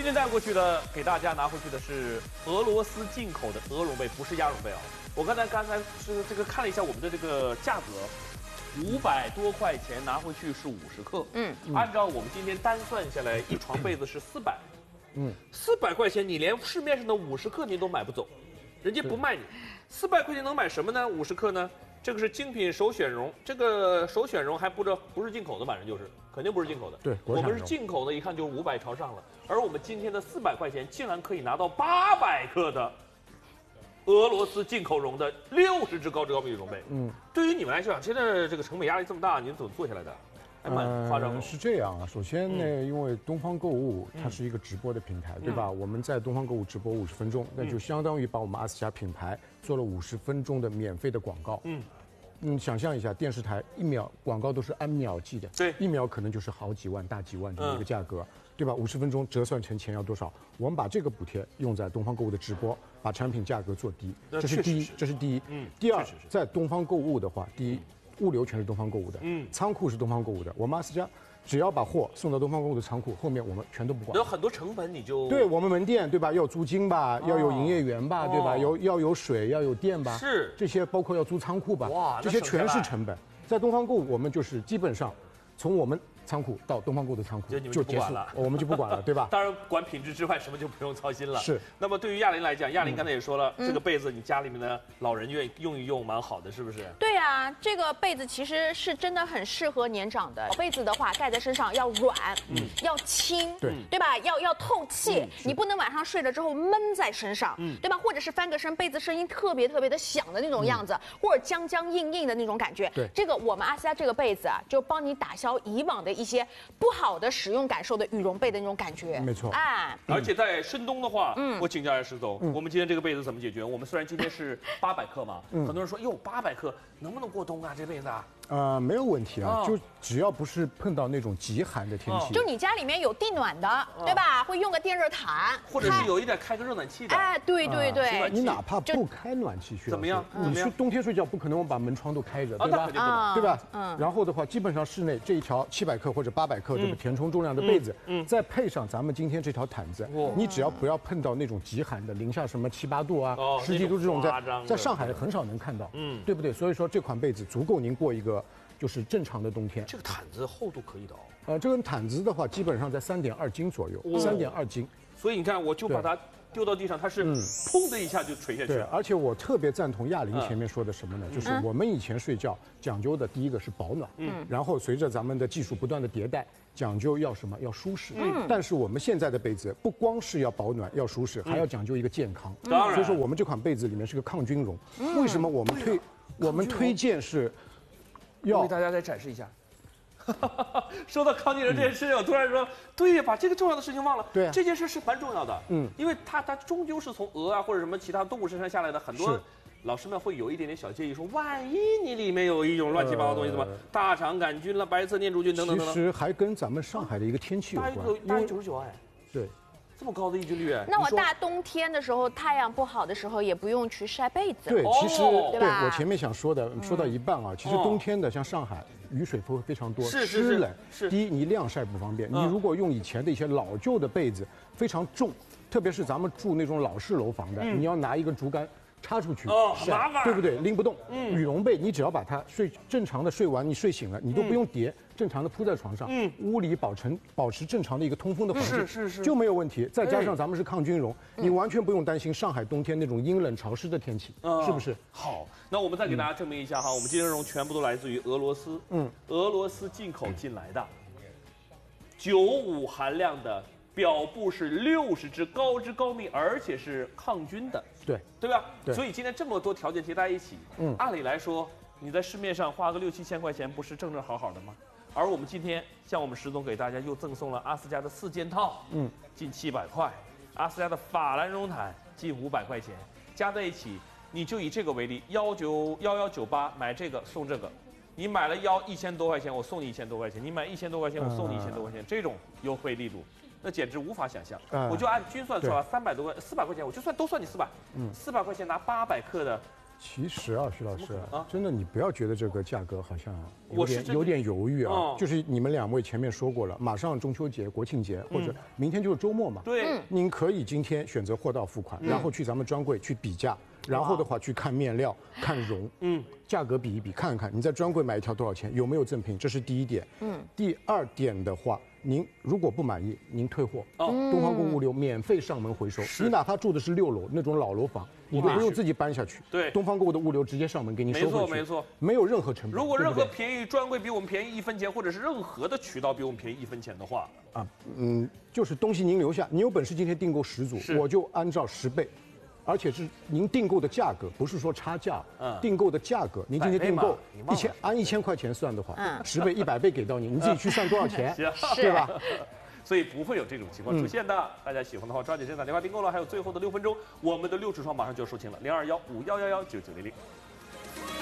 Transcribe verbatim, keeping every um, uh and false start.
今天带过去的，给大家拿回去的是俄罗斯进口的鹅绒被，不是鸭绒被啊。我刚才刚才是这个看了一下我们的这个价格，五百多块钱拿回去是五十克。嗯，按照我们今天单算下来，一床被子是四百。嗯，四百块钱你连市面上的五十克你都买不走，人家不卖你。四百块钱能买什么呢？五十克呢？这个是精品首选绒，这个首选绒还不知道不是进口的，反正就是肯定不是进口的。 对， 我们是进口的，一看就是五百朝上了。而我们今天的四百块钱，竟然可以拿到八百克的俄罗斯进口绒的六十支高支高密绒被。嗯，对于你们来讲，现在这个成本压力这么大，你们怎么做下来的？还蛮夸张的。 呃、是这样啊，首先呢，嗯、因为东方购物它是一个直播的平台，嗯、对吧？我们在东方购物直播五十分钟，那就相当于把我们阿斯加品牌做了五十分钟的免费的广告。嗯。嗯，想象一下，电视台一秒广告都是按秒计的， 对， 一秒可能就是好几万、大几万这么一个价格，嗯、对吧？五十分钟折算成钱要多少？我们把这个补贴用在东方购物的直播，把产品价格做低，这是第一，这是第一。嗯，第二，在东方购物的话，第一，物流全是东方购物的，嗯，仓库是东方购物的，我们阿斯加。只要把货送到东方购物的仓库，后面我们全都不管。 有很多成本你就对我们门店对吧？要有租金吧，哦、要有营业员吧，哦、对吧？有要有水，要有电吧， 是这些包括要租仓库吧，哇，这些全是成本。在东方购物，我们就是基本上从我们仓库到东方购物的仓库就结束了，我们就不管了，对吧？ 当然，管品质之外，什么就不用操心了。 是。 那么对于亚玲来讲，亚玲刚才也说了，嗯、这个被子你家里面的老人愿意用一用，蛮好的，是不是？ 对啊，这个被子其实是真的很适合年长的。被子的话，盖在身上要软，嗯，要轻， 对， 对吧？要要透气，嗯、你不能晚上睡了之后闷在身上，嗯，对吧？或者是翻个身，被子声音特别特别的响的那种样子，嗯、或者僵僵硬硬的那种感觉。 对， 这个我们阿斯加这个被子啊，就帮你打消以往的一些不好的使用感受的羽绒被的那种感觉， 没错， 哎， 而且在深冬的话，嗯，我请教一下石总，嗯、我们今天这个被子怎么解决？我们虽然今天是八百克嘛，嗯、很多人说哟，八百克能不能过冬啊？这被子啊？ 呃，没有问题啊，哦、就只要不是碰到那种极寒的天气， 就你家里面有地暖的，哦、对吧？会用个电热毯， 或者是有一点开个热暖气的， 哎，对对对， 啊、你哪怕不开暖气， 怎么样？ 你去冬天睡觉不可能我把门窗都开着，对吧？ 啊、 对吧？嗯。然后的话，基本上室内这一条七百克或者八百克这个填充重量的被子，嗯，再配上咱们今天这条毯子，你只要不要碰到那种极寒的零下什么七八度啊、十几度这种，在在上海很少能看到，嗯，对不对？所以说这款被子足够您过一个。就是正常的冬天， 这个毯子厚度可以的哦。 呃，这个毯子的话，基本上在三点二斤左右，三点二斤。 所以你看，我就把它丢到地上，它是砰的一下就垂下去了。 对，而且我特别赞同亚玲前面说的什么呢？就是我们以前睡觉讲究的第一个是保暖，嗯，然后随着咱们的技术不断的迭代，讲究要什么？要舒适。嗯。但是我们现在的被子不光是要保暖、要舒适，还要讲究一个健康。 当然。 所以说我们这款被子里面是个抗菌绒。为什么我们推我们推荐是？ 要为大家再展示一下。说到抗菌绒这件事情，我突然说，对呀，把这个重要的事情忘了。 对， 这件事是蛮重要的。嗯，因为它它终究是从鹅啊或者什么其他动物身上下来的，很多老师们会有一点点小介意，说万一你里面有一种乱七八糟的东西，什么大肠杆菌了、白色念珠菌等等等等。 其实还跟咱们上海的一个天气有关。 大于九十九哎。 对。 这么高的抑菌率， 那我大冬天的时候，太阳不好的时候，也不用去晒被子。 对，其实对我前面想说的，说到一半啊，其实冬天的像上海，雨水会非常多，湿冷。 是。 第一，你晾晒不方便。你如果用以前的一些老旧的被子，非常重，特别是咱们住那种老式楼房的，你要拿一根竹竿。插出去， 哦，麻烦， 对不对？拎不动。嗯，羽绒被你只要把它睡正常的睡完，你睡醒了，你都不用叠，正常的铺在床上。嗯，屋里保持保持正常的一个通风的环境， 是是是， 就没有问题。再加上咱们是抗菌绒，你完全不用担心上海冬天那种阴冷潮湿的天气，是不是？ 好，那我们再给大家证明一下哈，我们这些绒全部都来自于俄罗斯，嗯，俄罗斯进口进来的，九五含量的。表布是六十支高支高密，而且是抗菌的， 对对吧？ 对。 所以今天这么多条件贴在一起，嗯，按理来说，你在市面上花个六七千块钱，不是正正好好的吗？而我们今天像我们石总给大家又赠送了阿斯加的四件套，嗯，近七百块，阿斯加的法兰绒毯近五百块钱，加在一起，你就以这个为例，幺九幺幺九八买这个送这个。你买了幺一千多块钱，我送你一千多块钱；你买一千多块钱，我送你一千多块钱，这种优惠力度。那简直无法想象，嗯、我就按均算算，三百多块、四百块钱，我就算都算你四百，嗯，四百块钱拿八百克的其实啊，徐老师啊， 真的你不要觉得这个价格好像有我是真的点有点犹豫啊。 哦就是你们两位前面说过了，马上中秋节、国庆节或者明天就是周末嘛。 对， 您可以今天选择货到付款，然后去咱们专柜去比价，然后的话去看面料、看绒，嗯，价格比一比，看一看你在专柜买一条多少钱，有没有赠品，这是第一点。嗯，第二点的话，您如果不满意，您退货， 哦东方购物流免费上门回收。你哪怕住的是六楼那种老楼房，你都不用自己搬下去， 对东方购物的物流直接上门给你收回去， 没错没错， 没有任何成本。 如果任何对不对便宜专柜比我们便宜一分钱，或者是任何的渠道比我们便宜一分钱的话， 啊，嗯，就是东西您留下，你有本事今天订购十组是， 我就按照十倍。而且是您订购的价格，不是说差价， 嗯订购的价格，您今天订购百倍嘛你忘了一千，按一千块钱算的话， 嗯十倍、一百倍给到你，你自己去算多少钱， 行对吧？ 所以不会有这种情况出现的。大家喜欢的话，抓紧时间打电话订购了。还有最后的六分钟，我们的六尺窗马上就要售罄了，零二幺五幺幺幺九九零零。